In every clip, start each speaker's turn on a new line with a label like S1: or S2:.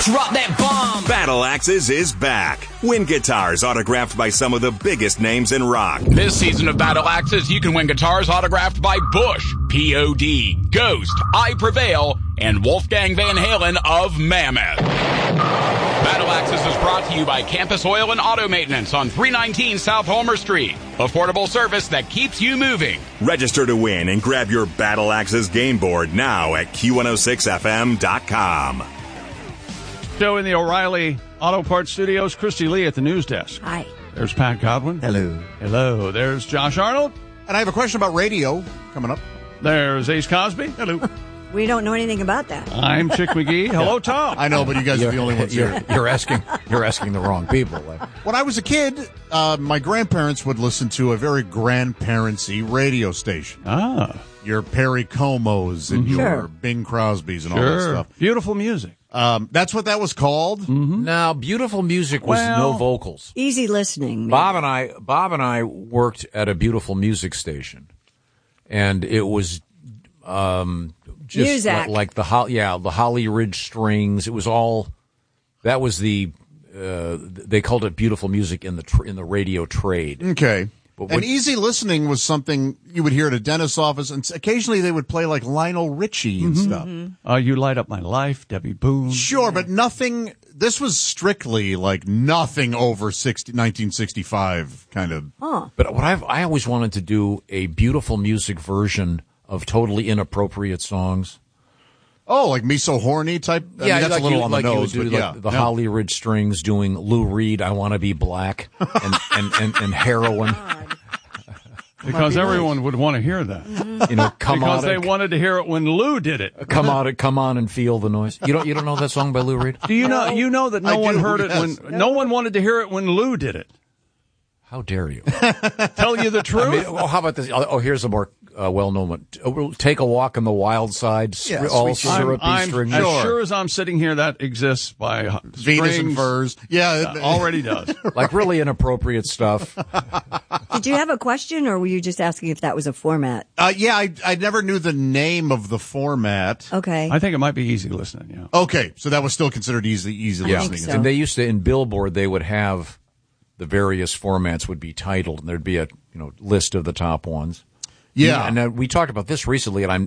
S1: Drop that bomb.
S2: Battle Axes is back. Win guitars autographed by some of the biggest names in rock.
S3: This season of Battle Axes, you can win guitars autographed by Bush, P.O.D., Ghost, I Prevail, and Wolfgang Van Halen of Mammoth. Battle Axes is brought to you by Campus Oil and Auto Maintenance on 319 South Homer Street. Affordable service that keeps you moving.
S2: Register to win and grab your Battle Axes game board now at Q106FM.com.
S4: Show in the O'Reilly Auto Parts Studios. Christy Lee at the news desk.
S5: Hi.
S4: There's Pat Godwin.
S6: Hello.
S4: Hello. There's Josh Arnold.
S6: And I have a question about radio coming up.
S4: There's Ace Cosby. Hello.
S5: We don't know anything about that.
S4: I'm Chick McGee. Hello, Tom.
S6: I know, but you guys are the only ones here.
S7: You're asking the wrong people.
S6: When I was a kid, my grandparents would listen to a very grandparentsy radio station.
S4: Ah.
S6: Your Perry Comos and your
S5: Sure.
S6: Bing Crosbys and all that stuff.
S4: Beautiful music.
S6: That's what that was called?
S4: Mm-hmm.
S7: Now, beautiful music was no vocals.
S5: Easy listening. Maybe.
S7: Bob and I worked at a beautiful music station, and it was just
S5: Muzak.
S7: like the Holly Ridge Strings. It was all that was the they called it beautiful music in the radio trade.
S6: Okay.
S7: But
S6: and easy listening was something you would hear at a dentist's office, and occasionally they would play like Lionel Richie and stuff.
S4: You Light Up My Life, Debbie Boone.
S6: Sure, but nothing. This was strictly like nothing over 1965 kind of.
S7: But what I always wanted to do a beautiful music version of totally inappropriate songs.
S6: Oh, like Me So Horny type? I mean, that's a little on the nose, but yeah.
S7: The Holly Ridge Strings doing Lou Reed, I Want to Be Black, and Heroin.
S4: Because everyone would want to hear that.
S7: You know,
S4: because they wanted to hear it when Lou did it.
S7: Come on and feel the noise. You don't know that song by Lou Reed?
S4: Do you know? You know that no one heard it when no one wanted to hear it when Lou did it.
S7: How dare you?
S4: Tell you the truth.
S7: I mean, how about this? Oh, here's a more well-known one. Take a Walk on the Wild Side. All syrupy strings.
S4: As sure as I'm sitting here, that exists by
S6: Venus and Furs. Yeah,
S4: already does.
S7: Like really inappropriate stuff.
S5: Did you have a question, or were you just asking if that was a format?
S6: Yeah, I never knew the name of the format.
S5: Okay.
S4: I think it might be easy listening. Yeah.
S6: Okay, so that was still considered easy listening.
S5: So.
S7: And they used to in Billboard they would have the various formats would be titled, and there'd be a list of the top ones.
S6: Yeah,
S7: and we talked about this recently, and I'm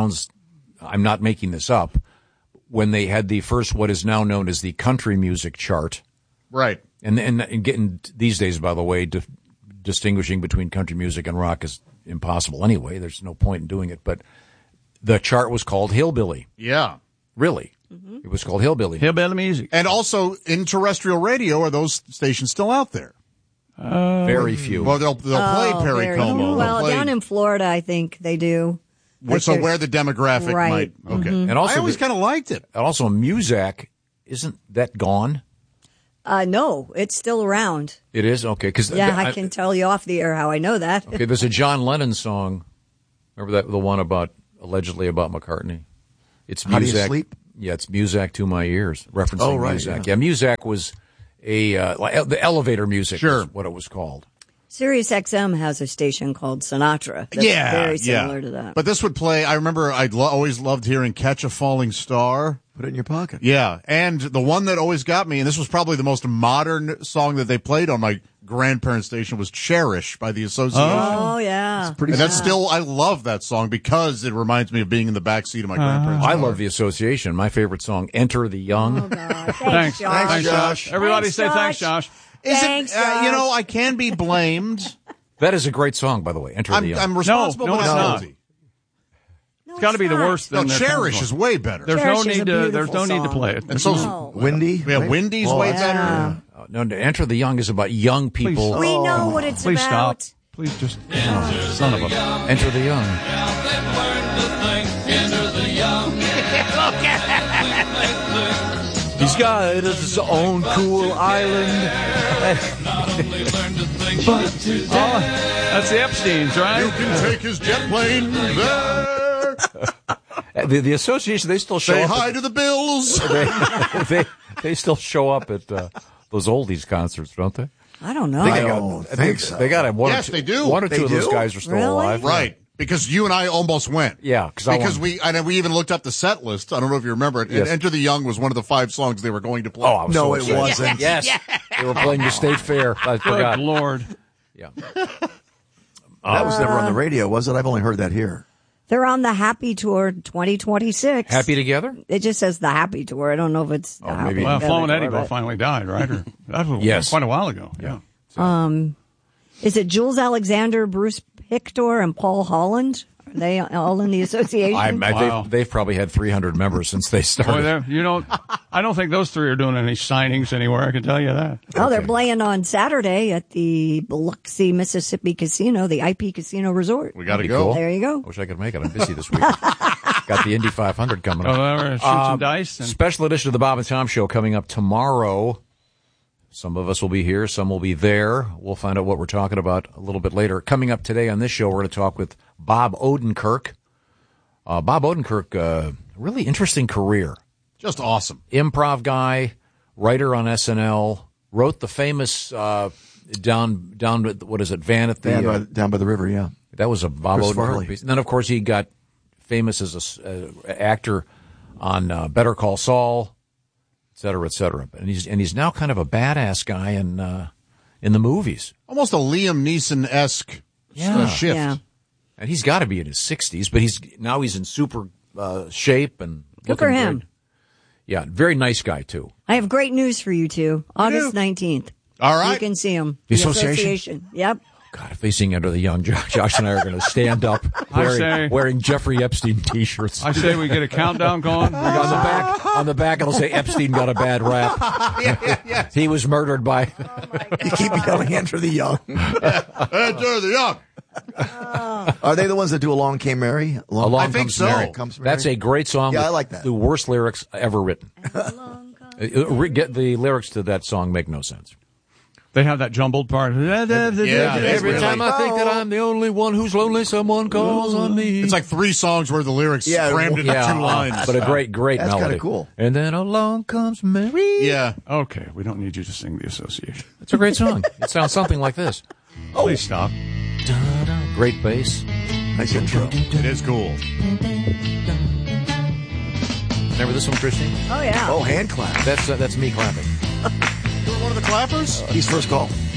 S7: not making this up. When they had the first, what is now known as the country music chart,
S6: right?
S7: And getting these days, by the way, distinguishing between country music and rock is impossible anyway. There's no point in doing it. But the chart was called Hillbilly.
S6: Yeah,
S7: really. Mm-hmm. It was called Hillbilly.
S4: Hillbilly music.
S6: And also in terrestrial radio, are those stations still out there?
S7: Very few.
S6: Well, they'll play Perry Como.
S5: Well, down in Florida, I think they do.
S6: So where the demographic
S5: right.
S6: might. Okay.
S5: Mm-hmm.
S7: And also,
S6: I always kind of liked it.
S7: And also, Muzak, isn't that gone?
S5: No, it's still around.
S7: It is? Okay.
S5: I can tell you off the air how I know that.
S7: Okay, there's a John Lennon song. Remember that, the one allegedly about McCartney? It's Muzak.
S6: How Do You Sleep?
S7: Yeah, it's Muzak to My Ears, referencing Muzak. Yeah, Muzak was the elevator music is what it was called.
S5: Sirius XM has a station called Sinatra. That's very similar to that.
S6: But this would play, I remember I always loved hearing Catch a Falling Star.
S8: Put it in your pocket.
S6: Yeah, and the one that always got me, and this was probably the most modern song that they played on my grandparents' station, was Cherish by The Association.
S5: Oh, yeah.
S6: That's still, I love that song because it reminds me of being in the backseat of my grandparents' car.
S7: I love The Association. My favorite song, Enter the Young.
S5: Oh, God.
S4: Thanks,
S5: Josh.
S4: Thanks, Josh. Everybody say thanks, Josh.
S5: Thanks, Josh.
S6: I can be blamed.
S7: That is a great song, by the way, Enter the Young.
S6: I'm responsible,
S4: No,
S6: but
S4: it's
S6: I'm
S4: not.
S6: guilty.
S4: It's got to be the worst.
S6: No, Cherish is way better.
S4: There's
S5: Cherish
S4: no
S5: is a
S4: need to.
S5: beautiful
S4: There's no need to
S5: song.
S4: play it.
S6: And so
S5: No.
S8: Windy.
S6: Yeah, Windy's way better.
S7: No, Enter the Young is about young people.
S4: Please.
S5: We know what it's
S4: Please
S5: about.
S4: stop. Please just. Oh, son of a.
S7: Enter the Young.
S8: He's got his own cool island.
S4: That's the Epsteins, right?
S6: You can take his jet plane there.
S7: The association, they still show
S6: Say
S7: up.
S6: hi to the Bills.
S7: They still show up at those oldies concerts, don't they?
S5: I don't know.
S7: They got
S8: think so.
S7: They got one.
S6: Yes, they do.
S7: One or
S8: They
S7: two of those
S8: do?
S7: guys are still
S5: Really?
S7: alive.
S6: Right. Because you and I almost went.
S7: Yeah,
S6: because we even looked up the set list. I don't know if you remember it.
S7: Yes.
S6: And Enter the Young was one of the 5 songs they were going to play.
S7: Oh, I was so excited.
S8: wasn't.
S7: Yes, they were playing the State Fair. I forgot.
S4: Good Lord.
S7: Yeah.
S8: That was never on the radio, was it? I've only heard that here.
S5: They're on the Happy Tour 2026.
S7: Happy Together?
S5: It just says the Happy Tour. I don't know if it's the Happy
S7: maybe.
S4: Well,
S5: Together
S4: Flo and Eddie
S5: Tour,
S4: both finally died, right? Or, that was
S7: Yes.
S4: quite a while ago. Yeah.
S5: Is it Jules Alexander, Bruce Pictor, and Paul Holland? Are they all in the association?
S4: Wow.
S7: They've probably had 300 members since they started.
S4: Boy, I don't think those 3 are doing any signings anywhere. I can tell you that.
S5: Oh, they're playing on Saturday at the Biloxi, Mississippi Casino, the IP Casino Resort.
S6: We got to
S7: That'd be
S6: go.
S7: cool.
S5: There you go.
S7: I wish I could make it. I'm busy this week. Got the Indy 500 coming
S4: Oh,
S7: up.
S4: they're gonna shoot some dice. And
S7: Special edition of the Bob and Tom Show coming up tomorrow. Some of us will be here. Some will be there. We'll find out what we're talking about a little bit later. Coming up today on this show, we're going to talk with Bob Odenkirk. Bob Odenkirk, really interesting career.
S6: Just awesome.
S7: Improv guy, writer on SNL, wrote the famous down what is it, Van at the
S8: Down by the river, yeah.
S7: that was a Bob
S8: Chris
S7: Odenkirk
S8: Farley.
S7: piece. And then of course he got famous as a actor on Better Call Saul, et cetera, et cetera. And he's now kind of a badass guy in the movies.
S6: Almost a Liam Neeson-esque shift.
S5: Yeah.
S7: And he's got to be in his 60s, but he's in super shape and
S5: Good for
S7: looking
S5: him.
S7: great. Yeah, very nice guy too.
S5: I have great news for you two. August 19th.
S6: All right.
S5: You can see them.
S7: The association?
S5: Yep.
S7: God, if they sing Under the Young, Josh and I are going to stand up wearing Jeffrey Epstein T-shirts.
S4: I say we get a countdown going.
S7: On the back, it'll say Epstein got a bad rap.
S6: Yeah.
S7: He was murdered by.
S8: You keep yelling Enter the Young.
S6: Enter the Young.
S8: Are they the ones that do Along Came Mary?
S7: Along
S6: I think
S7: Comes
S6: so.
S7: Mary.
S8: Comes Mary?
S7: That's a great song.
S8: Yeah,
S7: with
S8: I like that.
S7: The worst lyrics ever written. Get the lyrics to that song make no sense.
S4: They have that jumbled part.
S7: Every time I think that I'm the only one who's lonely, someone calls on me.
S6: It's like 3 songs worth of lyrics crammed into 2 lines.
S7: But a great
S8: That's
S7: melody.
S8: kinda cool.
S7: And then along comes Mary.
S6: Yeah.
S4: Okay, we don't need you to sing the association.
S7: It's a great song. It sounds something like this.
S4: Please stop.
S7: Great bass.
S8: Nice intro.
S6: It is cool.
S7: Remember this one, Christine?
S5: Oh, yeah.
S8: Oh, hand clap.
S7: That's me clapping.
S6: You were one of the clappers?
S8: He's first call.